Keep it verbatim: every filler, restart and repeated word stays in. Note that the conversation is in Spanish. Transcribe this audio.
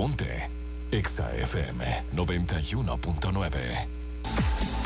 Ponte Exa F M noventa y uno punto nueve.